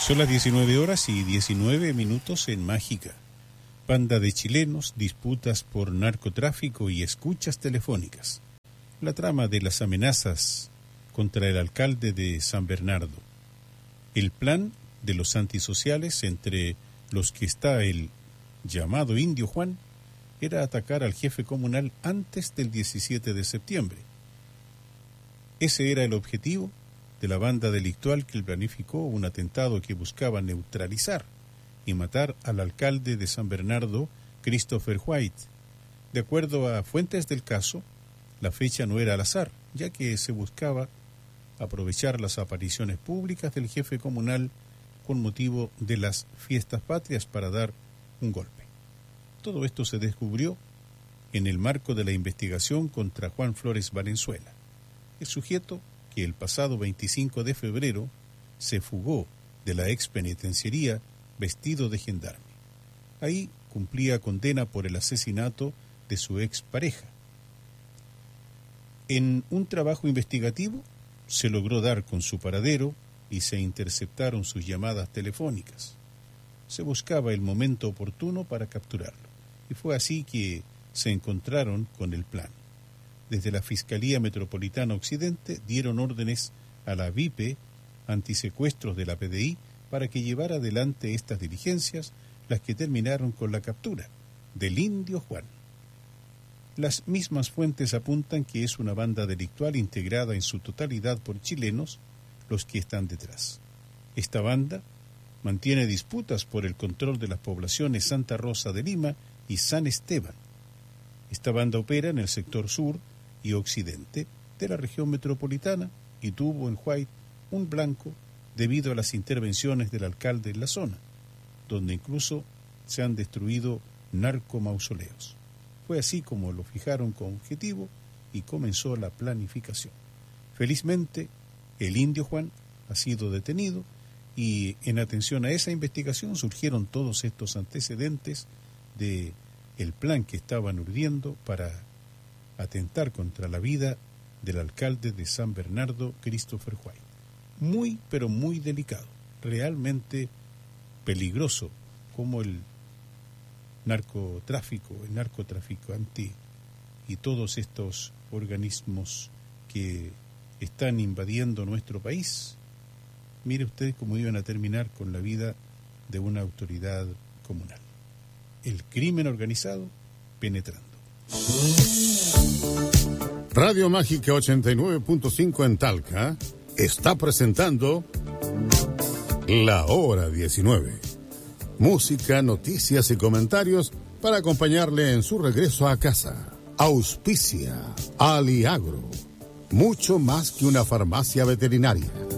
Son las 19 horas y 19 minutos en Mágica. Banda de chilenos, disputas por narcotráfico y escuchas telefónicas. La trama de las amenazas contra el alcalde de San Bernardo. El plan de los antisociales, entre los que está el llamado Indio Juan, era atacar al jefe comunal antes del 17 de septiembre. Ese era el objetivo de la banda delictual que planificó un atentado que buscaba neutralizar y matar al alcalde de San Bernardo, Christopher White. De acuerdo a fuentes del caso, la fecha no era al azar, ya que se buscaba aprovechar las apariciones públicas del jefe comunal con motivo de las fiestas patrias para dar un golpe. Todo esto se descubrió en el marco de la investigación contra Juan Flores Valenzuela, el sujeto que el pasado 25 de febrero se fugó de la expenitenciaría vestido de gendarme. Ahí cumplía condena por el asesinato de su expareja. En un trabajo investigativo se logró dar con su paradero y se interceptaron sus llamadas telefónicas. Se buscaba el momento oportuno para capturarlo, y fue así que se encontraron con el plan. Desde la Fiscalía Metropolitana Occidente dieron órdenes a la VIP antisecuestros de la PDI para que llevara adelante estas diligencias, las que terminaron con la captura del Indio Juan. Las mismas fuentes apuntan que es una banda delictual integrada en su totalidad por chilenos los que están detrás. Esta banda mantiene disputas por el control de las poblaciones Santa Rosa de Lima y San Esteban. Esta banda opera en el sector sur y occidente de la región metropolitana y tuvo en White un blanco debido a las intervenciones del alcalde en la zona, donde incluso se han destruido narcomausoleos. Fue así como lo fijaron como objetivo y comenzó la planificación. Felizmente, el Indio Juan ha sido detenido y en atención a esa investigación surgieron todos estos antecedentes de el plan que estaban urdiendo para atentar contra la vida del alcalde de San Bernardo, Christopher White. Muy, pero muy delicado, realmente peligroso, como el narcotráfico, el narcotraficante y todos estos organismos que están invadiendo nuestro país. Mire usted cómo iban a terminar con la vida de una autoridad comunal. El crimen organizado penetrando. Radio Mágica 89.5 en Talca está presentando La Hora 19. Música, noticias y comentarios para acompañarle en su regreso a casa. Auspicia Aliagro, mucho más que una farmacia veterinaria.